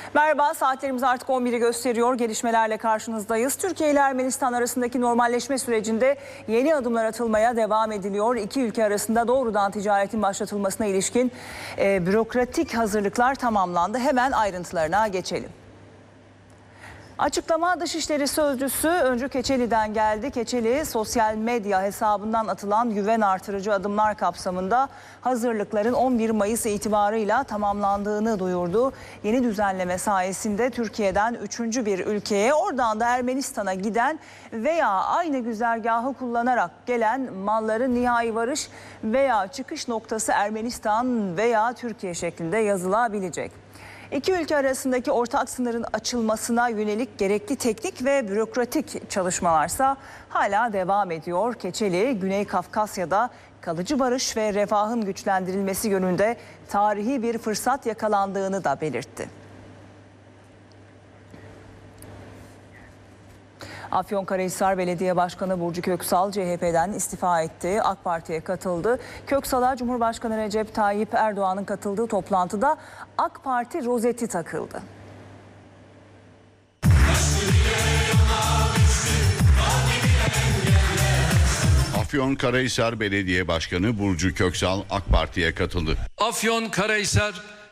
Merhaba, saatlerimiz artık 11'i gösteriyor. Gelişmelerle karşınızdayız. Türkiye ile Ermenistan arasındaki normalleşme sürecinde yeni adımlar atılmaya devam ediliyor. İki ülke arasında doğrudan ticaretin başlatılmasına ilişkin bürokratik hazırlıklar tamamlandı. Hemen ayrıntılarına geçelim. Açıklama Dışişleri Sözcüsü Öncü Keçeli'den geldi. Keçeli sosyal medya hesabından atılan güven artırıcı adımlar kapsamında hazırlıkların 11 Mayıs itibarıyla tamamlandığını duyurdu. Yeni düzenleme sayesinde Türkiye'den 3. bir ülkeye, oradan da Ermenistan'a giden veya aynı güzergahı kullanarak gelen malların nihai varış veya çıkış noktası Ermenistan veya Türkiye şeklinde yazılabilecek. İki ülke arasındaki ortak sınırın açılmasına yönelik gerekli teknik ve bürokratik çalışmalarsa hala devam ediyor. Keçeli, Güney Kafkasya'da kalıcı barış ve refahın güçlendirilmesi yönünde tarihi bir fırsat yakalandığını da belirtti. Afyonkarahisar Belediye Başkanı Burcu Köksal CHP'den istifa etti. AK Parti'ye katıldı. Köksal'a Cumhurbaşkanı Recep Tayyip Erdoğan'ın katıldığı toplantıda AK Parti rozeti takıldı. Afyonkarahisar Belediye Başkanı Burcu Köksal AK Parti'ye katıldı. Afyonkarahisar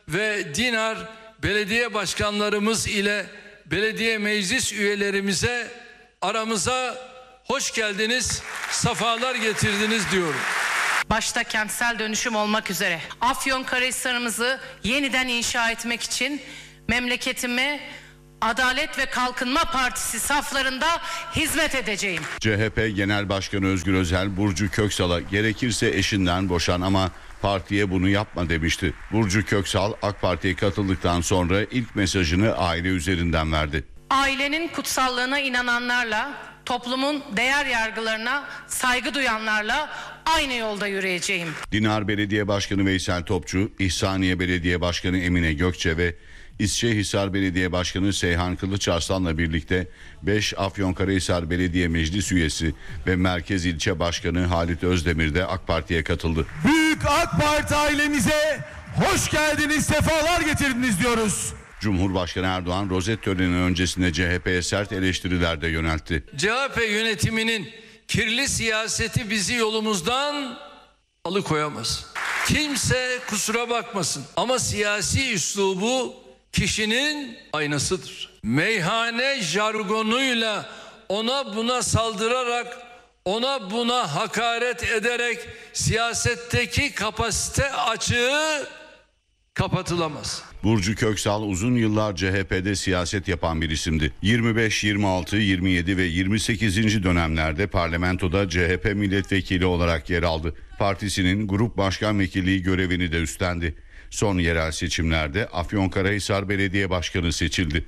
ve Dinar belediye başkanlarımız ile belediye meclis üyelerimize aramıza hoş geldiniz, sefalar getirdiniz diyorum. Başta kentsel dönüşüm olmak üzere Afyonkarahisar'ımızı yeniden inşa etmek için memleketime Adalet ve Kalkınma Partisi saflarında hizmet edeceğim. CHP Genel Başkanı Özgür Özel, Burcu Köksal'a gerekirse eşinden boşan ama partiye bunu yapma demişti. Burcu Köksal AK Parti'ye katıldıktan sonra ilk mesajını aile üzerinden verdi. Ailenin kutsallığına inananlarla, toplumun değer yargılarına saygı duyanlarla aynı yolda yürüyeceğim. Dinar Belediye Başkanı Veysel Topçu, İhsaniye Belediye Başkanı Emine Gökçe ve İsçehisar Belediye Başkanı Seyhan Kılıçarslan'la birlikte 5 Afyonkarahisar Belediye Meclis Üyesi ve Merkez İlçe Başkanı Halit Özdemir de AK Parti'ye katıldı. Büyük AK Parti ailemize hoş geldiniz, sefalar getirdiniz diyoruz. Cumhurbaşkanı Erdoğan rozet töreni öncesinde CHP'ye sert eleştiriler de yöneltti. CHP yönetiminin kirli siyaseti bizi yolumuzdan alıkoyamaz. Kimse kusura bakmasın ama siyasi üslubu kişinin aynasıdır. Meyhane jargonuyla ona buna saldırarak, ona buna hakaret ederek siyasetteki kapasite açığı kapatılamaz. Burcu Köksal uzun yıllar CHP'de siyaset yapan bir isimdi. 25, 26, 27 ve 28. dönemlerde parlamentoda CHP milletvekili olarak yer aldı. Partisinin grup başkan vekilliği görevini de üstlendi. Son yerel seçimlerde Afyonkarahisar Belediye Başkanı seçildi.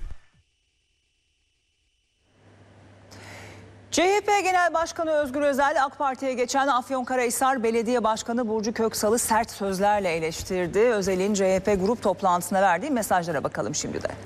CHP Genel Başkanı Özgür Özel, AK Parti'ye geçen Afyonkarahisar Belediye Başkanı Burcu Köksal'ı sert sözlerle eleştirdi. Özel'in CHP grup toplantısına verdiği mesajlara bakalım şimdi de.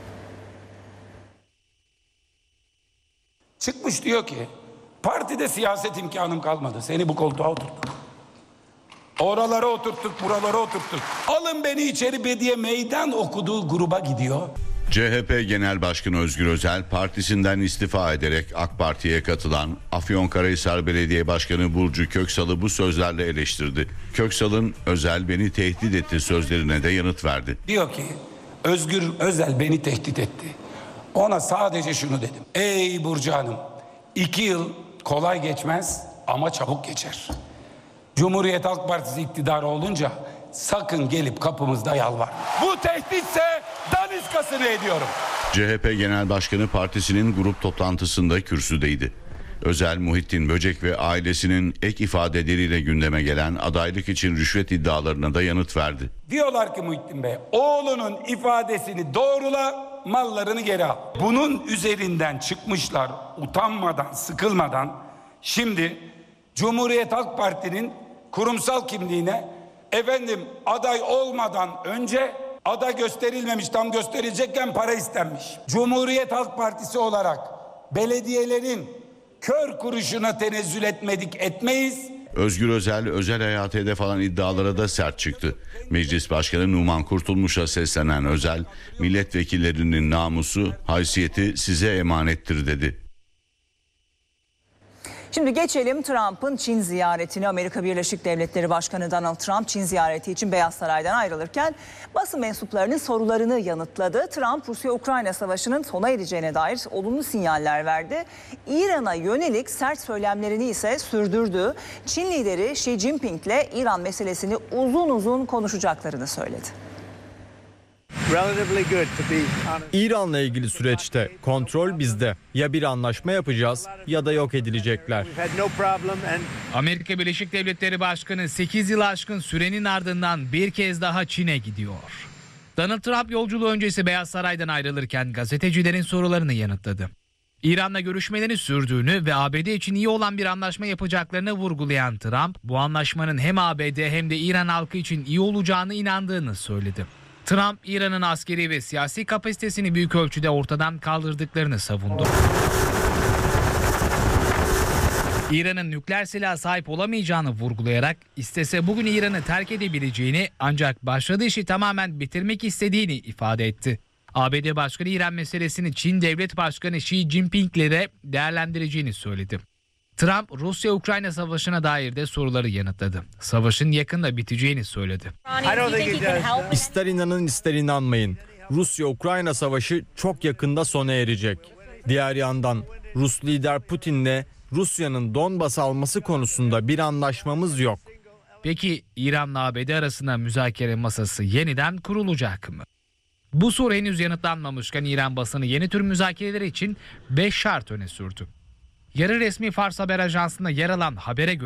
Çıkmış diyor ki partide siyaset imkanım kalmadı. Seni bu koltuğa oturttuk. Oralara oturttuk, buralara oturttuk. Alın beni içeri diye meydan okuduğu gruba gidiyor. CHP Genel Başkanı Özgür Özel partisinden istifa ederek AK Parti'ye katılan Afyonkarahisar Belediye Başkanı Burcu Köksal'ı bu sözlerle eleştirdi. Köksal'ın "Özel beni tehdit etti" sözlerine de yanıt verdi. Diyor ki Özgür Özel beni tehdit etti. Ona sadece şunu dedim. Ey Burcu Hanım, 2 yıl kolay geçmez ama çabuk geçer. Cumhuriyet Halk Partisi iktidarı olunca sakın gelip kapımızda yalvar. Bu tehditse daniskasını ediyorum. CHP Genel Başkanı partisinin grup toplantısında kürsüdeydi. Özel, Muhittin Böcek ve ailesinin ek ifadeleriyle gündeme gelen adaylık için rüşvet iddialarına da yanıt verdi. Diyorlar ki Muhittin Bey, oğlunun ifadesini doğrula, mallarını geri al. Bunun üzerinden çıkmışlar utanmadan, sıkılmadan. Şimdi Cumhuriyet Halk Parti'nin kurumsal kimliğine aday olmadan önce aday gösterilmemiş, tam gösterilecekken para istenmiş. Cumhuriyet Halk Partisi olarak belediyelerin kör kuruşuna tenezzül etmedik, etmeyiz. Özgür Özel, özel hayatı hedef alan iddialara da sert çıktı. Meclis Başkanı Numan Kurtulmuş'a seslenen Özel, milletvekillerinin namusu, haysiyeti size emanettir dedi. Şimdi geçelim Trump'ın Çin ziyaretine. Amerika Birleşik Devletleri Başkanı Donald Trump Çin ziyareti için Beyaz Saray'dan ayrılırken basın mensuplarının sorularını yanıtladı. Trump Rusya-Ukrayna savaşının sona ereceğine dair olumlu sinyaller verdi. İran'a yönelik sert söylemlerini ise sürdürdü. Çin lideri Xi Jinping'le İran meselesini uzun uzun konuşacaklarını söyledi. İran'la ilgili süreçte kontrol bizde. Ya bir anlaşma yapacağız ya da yok edilecekler. Amerika Birleşik Devletleri Başkanı 8 yıl aşkın sürenin ardından bir kez daha Çin'e gidiyor. Donald Trump yolculuğu öncesi Beyaz Saray'dan ayrılırken gazetecilerin sorularını yanıtladı. İran'la görüşmelerini sürdüğünü ve ABD için iyi olan bir anlaşma yapacaklarını vurgulayan Trump, bu anlaşmanın hem ABD hem de İran halkı için iyi olacağını inandığını söyledi. Trump, İran'ın askeri ve siyasi kapasitesini büyük ölçüde ortadan kaldırdıklarını savundu. İran'ın nükleer silaha sahip olamayacağını vurgulayarak istese bugün İran'ı terk edebileceğini ancak başladığı işi tamamen bitirmek istediğini ifade etti. ABD Başkanı İran meselesini Çin Devlet Başkanı Xi Jinping'le de değerlendireceğini söyledi. Trump, Rusya-Ukrayna savaşına dair de soruları yanıtladı. Savaşın yakında biteceğini söyledi. İster inanın ister inanmayın. Rusya-Ukrayna savaşı çok yakında sona erecek. Diğer yandan Rus lider Putin'le Rusya'nın Donbas alması konusunda bir anlaşmamız yok. Peki İran'la ABD arasında müzakere masası yeniden kurulacak mı? Bu soru henüz yanıtlanmamışken İran basını yeni tür müzakereler için 5 şart öne sürdü. Yarı resmi Fars Haber Ajansı'nda yer alan habere göre